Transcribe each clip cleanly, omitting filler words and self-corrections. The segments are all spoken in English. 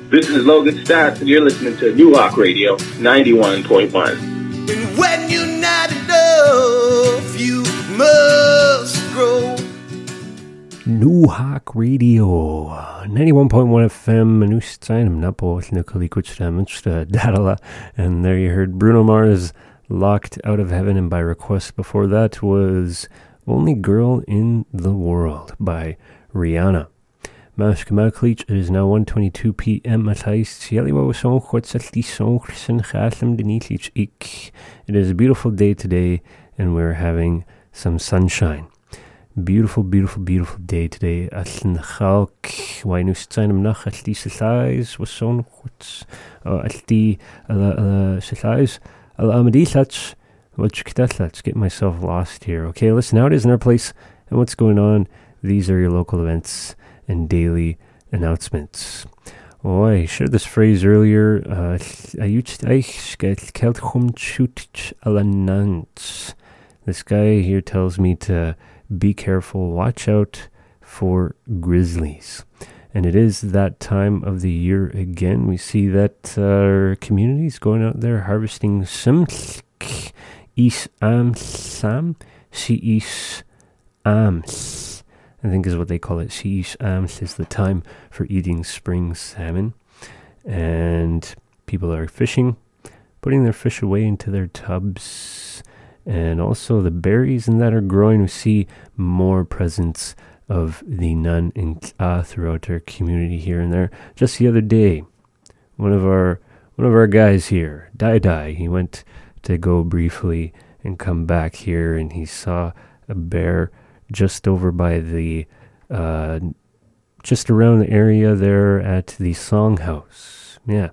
This is Logan Stats, and you're listening to New Hawk Radio 91.1. And when you're not enough, you must grow. New Hawk Radio 91.1 FM Manusteinum Napo Dadala. And there you heard Bruno Mars, Locked Out of Heaven, and by request before that was Only Girl in the World by Rihanna. It is now 1:22 p.m. It is a beautiful day today, and we're having some sunshine. Beautiful, beautiful, beautiful day today. Let's get myself lost here. Okay, listen, how it is in our place and what's going on. These are your local events and daily announcements. Oh, I shared this phrase earlier. This guy here tells me to be careful, watch out for grizzlies. And it is that time of the year again. We see that our communities going out there harvesting ams. I think is what they call it. Sheesh Ams is the time for eating spring salmon. And people are fishing, putting their fish away into their tubs. And also the berries and that are growing. We see more presence of the nun and K'a throughout our community here and there. Just the other day, one of our guys here, Dai, he went to go briefly and come back here, and he saw a bear just over by the, just around the area there at the Songhouse. Yeah.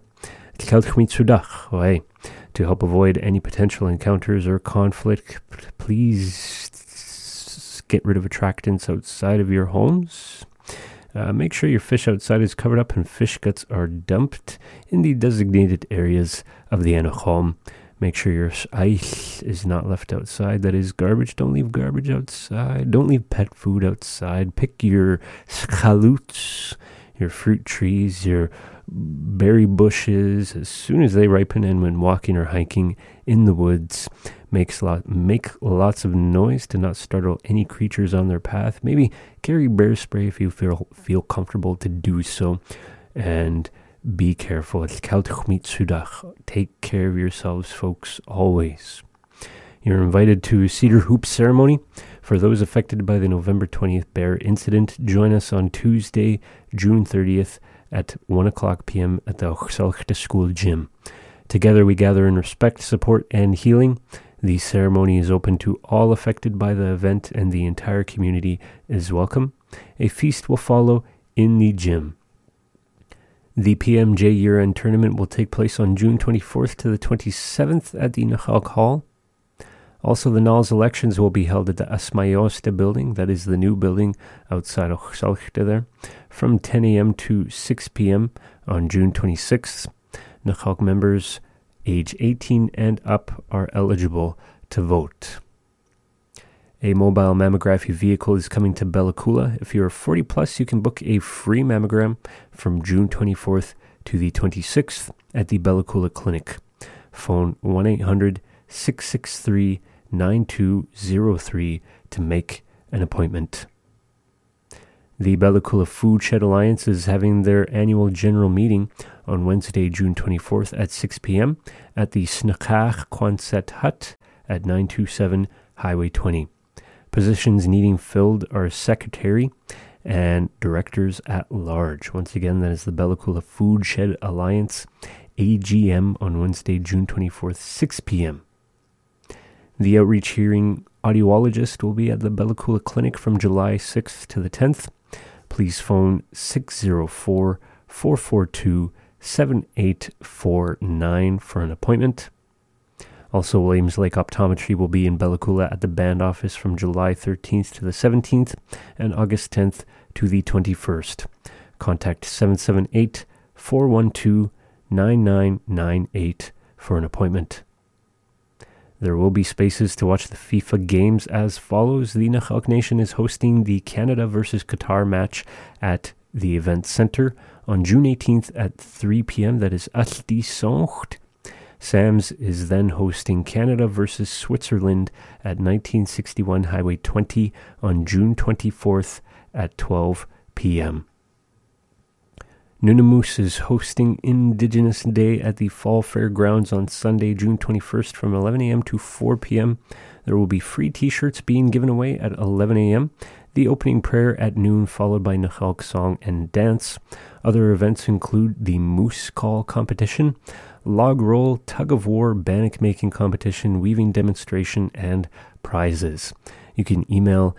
To help avoid any potential encounters or conflict, please get rid of attractants outside of your homes. Make sure your fish outside is covered up and fish guts are dumped in the designated areas of the Anakhom. Make sure your ice is not left outside. That is garbage. Don't leave garbage outside. Don't leave pet food outside. Pick your schaloots, your fruit trees, your berry bushes as soon as they ripen, and when walking or hiking in the woods. Make lots of noise to not startle any creatures on their path. Maybe carry bear spray if you feel comfortable to do so. And be careful. Take care of yourselves, folks, always. You're invited to Cedar Hoop ceremony. For those affected by the November 20th bear incident, join us on Tuesday, June 30th at 1 o'clock p.m. at the Ochsalchta School Gym. Together we gather in respect, support, and healing. The ceremony is open to all affected by the event, and the entire community is welcome. A feast will follow in the gym. The PMJ year-end tournament will take place on June 24th to the 27th at the Nachalk Hall. Also, the NALS elections will be held at the Asmayosta building, that is the new building outside of Ochsalchta there, from 10 a.m. to 6 p.m. on June 26th. Nachalk members age 18 and up are eligible to vote. A mobile mammography vehicle is coming to Bella Coola. If you're 40 plus, you can book a free mammogram from June 24th to the 26th at the Bella Coola Clinic. Phone 1-800-663-9203 to make an appointment. The Bella Coola Food Shed Alliance is having their annual general meeting on Wednesday, June 24th at 6 p.m. at the Snakach Quonset Hut at 927 Highway 20. Positions needing filled are secretary and directors at large. Once again, that is the Bella Coola Food Shed Alliance AGM on Wednesday, June 24th, 6 p.m. The outreach hearing audiologist will be at the Bella Coola Clinic from July 6th to the 10th. Please phone 604-442-7849 for an appointment. Also, Williams Lake Optometry will be in Bella Coola at the band office from July 13th to the 17th and August 10th to the 21st. Contact 778-412-9998 for an appointment. There will be spaces to watch the FIFA games as follows. The Nachalk Nation is hosting the Canada versus Qatar match at the Event Center On June 18th at 3 p.m., that is at die Soncht, Sam's is then hosting Canada versus Switzerland at 1961 Highway 20 on June 24th at 12 p.m. Nunnamoose is hosting Indigenous Day at the Fall Fairgrounds on Sunday, June 21st from 11 a.m. to 4 p.m. There will be free t-shirts being given away at 11 a.m., the opening prayer at noon, followed by Nachalk song and dance. Other events include the Moose Call competition, log roll, tug-of-war, bannock making competition, weaving demonstration, and prizes. You can email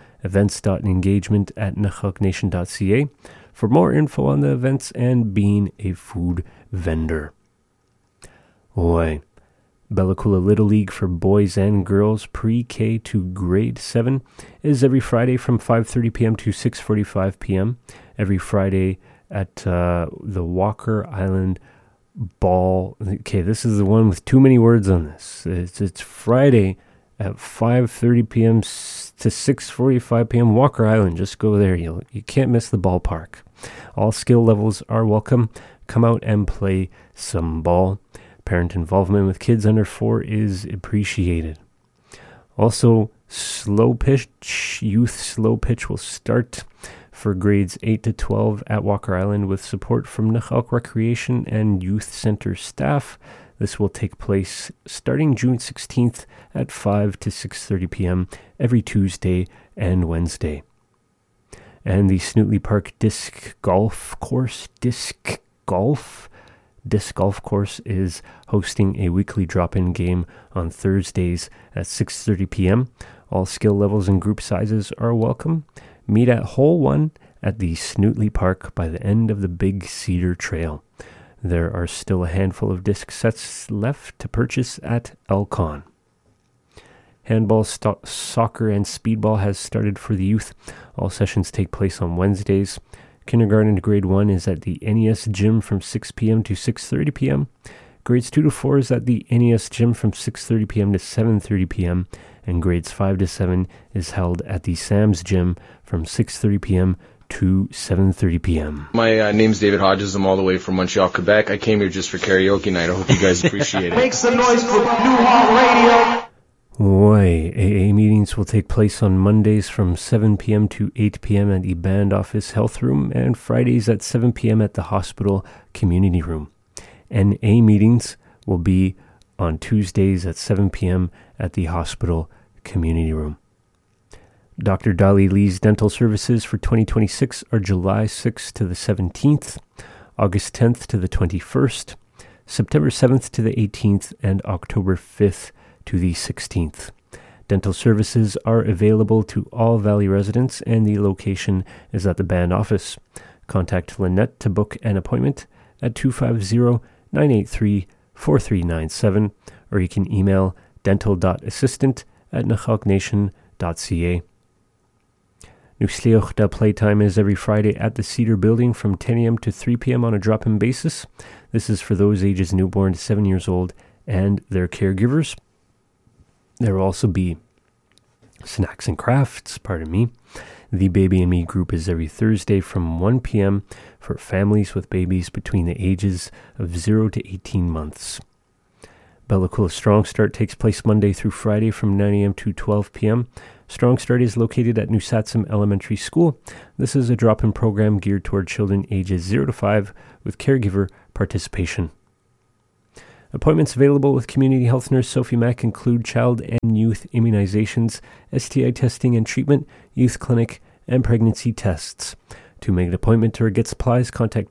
events.engagement@nachalknation.ca for more info on the events and being a food vendor. Oi. Bella Coola Little League for boys and girls pre-K to grade 7 is every Friday from 5:30 p.m. to 6:45 p.m. Every Friday at the Walker Island Ball. Okay, this is the one with too many words on this. It's Friday at 5:30 p.m. to 6:45 p.m. Walker Island. Just go there. You can't miss the ballpark. All skill levels are welcome. Come out and play some ball. Parent involvement with kids under 4 is appreciated. Also, youth slow pitch will start for grades 8 to 12 at Walker Island with support from Nachalk Recreation and Youth Center staff. This will take place starting June 16th at 5 to 6:30 p.m. every Tuesday and Wednesday. And the Snootley Park Disc Golf Course is hosting a weekly drop-in game on Thursdays at 6:30 p.m. All skill levels and group sizes are welcome. Meet at Hole 1 at the Snootley Park by the end of the Big Cedar Trail. There are still a handful of disc sets left to purchase at Elcon. Handball, soccer, and speedball has started for the youth. All sessions take place on Wednesdays. Kindergarten to grade 1 is at the NES gym from 6 p.m. to 6:30 p.m. Grades 2 to 4 is at the NES gym from 6:30 p.m. to 7:30 p.m. And grades 5 to 7 is held at the Sam's gym from 6:30 p.m. to 7:30 p.m. My name's David Hodges. I'm all the way from Montreal, Quebec. I came here just for karaoke night. I hope you guys appreciate it. Make some noise for New Hawk Radio. AA meetings will take place on Mondays from 7 p.m. to 8 p.m. at the band office health room and Fridays at 7 p.m. at the hospital community room. NA meetings will be on Tuesdays at 7 p.m. at the hospital community room. Dr. Dali Lee's dental services for 2026 are July 6th to the 17th, August 10th to the 21st, September 7th to the 18th, and October 5th to the 16th. Dental services are available to all Valley residents, and the location is at the band office. Contact Lynette to book an appointment at 250-983-4397, or you can email dental.assistant@nachalknation.ca. Nuslioch da Playtime is every Friday at the Cedar Building from 10 a.m. to 3 p.m. on a drop-in basis. This is for those ages newborn to 7 years old and their caregivers. There will also be snacks and crafts, The Baby and Me group is every Thursday from 1 p.m. for families with babies between the ages of 0 to 18 months. Bella Coola Strong Start takes place Monday through Friday from 9 a.m. to 12 p.m. Strong Start is located at New Satsum Elementary School. This is a drop-in program geared toward children ages 0 to 5 with caregiver participation. Appointments available with Community Health Nurse Sophie Mack include child and youth immunizations, STI testing and treatment, youth clinic, and pregnancy tests. To make an appointment or get supplies, contact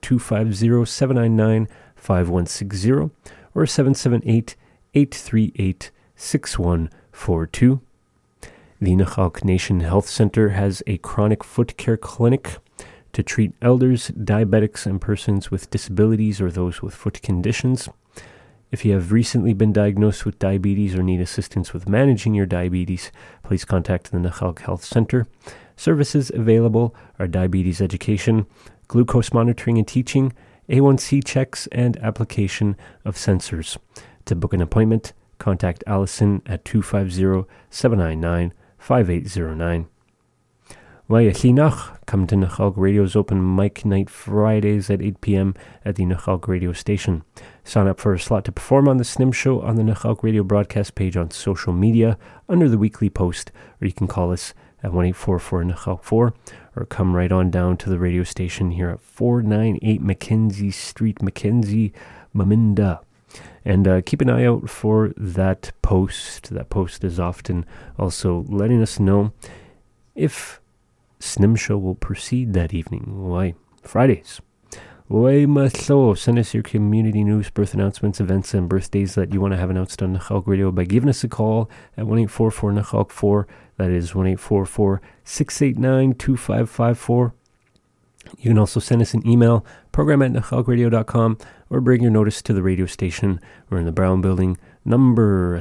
250-799-5160 or 778-838-6142. The Nachalk Nation Health Center has a chronic foot care clinic to treat elders, diabetics, and persons with disabilities or those with foot conditions. If you have recently been diagnosed with diabetes or need assistance with managing your diabetes, please contact the Nachalk Health Center. Services available are diabetes education, glucose monitoring and teaching, A1C checks, and application of sensors. To book an appointment, contact Allison at 250-799-5809. Why Linach, come to Nachalk Radio's open mic night Fridays at 8 p.m. at the Nachalk Radio station. Sign up for a slot to perform on the Snim Show on the Nachalk Radio broadcast page on social media under the weekly post, or you can call us at 1-844-NACHALK4, or come right on down to the radio station here at 498 Mackenzie Street, Mackenzie, Maminda. And keep an eye out for that post. That post is often also letting us know if Snim Show will proceed that evening. Why? Fridays. Why so send us your community news, birth announcements, events, and birthdays that you want to have announced on Nachalk Radio by giving us a call at 1-844-NACHALK4. That is 1-844-689-2554. You can also send us an email, program@nachalkradio.com, or bring your notice to the radio station. We're in the Brown Building, number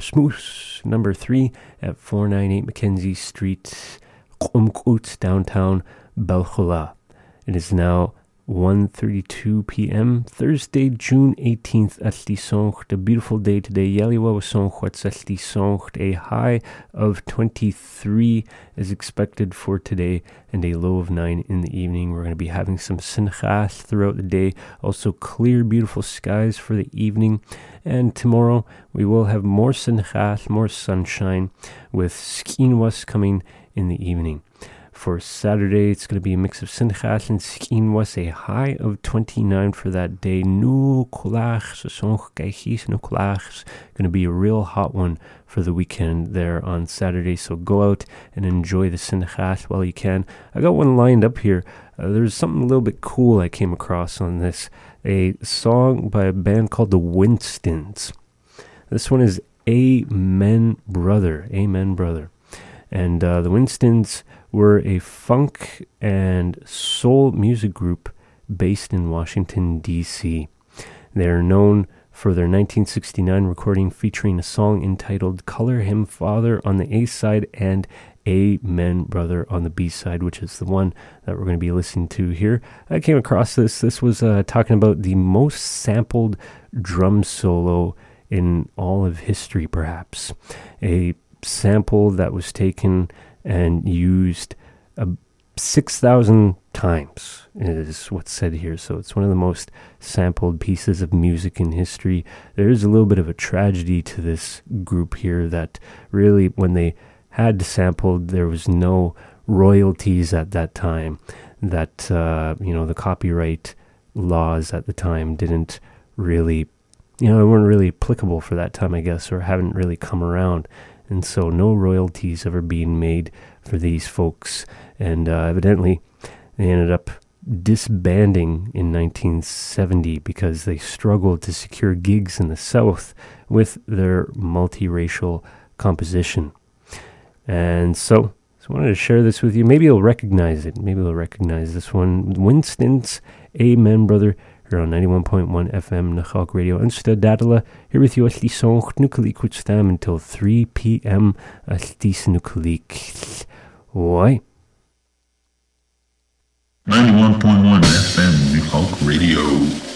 3 at 498 Mackenzie Street, downtown Belchola. It is now 1:32 p.m. Thursday, June 18th at Lisoncht. A beautiful day today. Yaliwa Wasoncht at Lisoncht. A high of 23 is expected for today and a low of 9 in the evening. We're going to be having some sinchas throughout the day. Also clear, beautiful skies for the evening. And tomorrow we will have more sinchas, more sunshine with skinwas coming in the evening. For Saturday, it's going to be a mix of Sinchas and Skinwas, a high of 29 for that day. No kolach, going to be a real hot one for the weekend there on Saturday. So go out and enjoy the Sinchas while you can. I got one lined up here. There's something a little bit cool I came across on this. A song by a band called the Winstons. This one is Amen Brother. Amen Brother. And the Winstons were a funk and soul music group based in Washington, D.C. They are known for their 1969 recording featuring a song entitled Color Him Father on the A side and Amen Brother on the B side, which is the one that we're going to be listening to here. I came across this. This was talking about the most sampled drum solo in all of history, perhaps. A sample that was taken and used 6,000 times is what's said here. So it's one of the most sampled pieces of music in history. There is a little bit of a tragedy to this group here that really, when they had sampled, there was no royalties at that time. That, the copyright laws at the time didn't really, they weren't really applicable for that time, I guess, or haven't really come around. And so no royalties ever being made for these folks. And evidently they ended up disbanding in 1970 because they struggled to secure gigs in the South with their multiracial composition. And so I wanted to share this with you. Maybe you'll recognize it. Maybe you'll recognize this one. Winston's Amen Brother, here on 91.1 FM Nachalk Radio. And Stadadala, here with you at Lisoncht Nukulik Kutstam until 3 p.m. at Lis Nukulik. Why? 91.1 FM Nachalk Radio.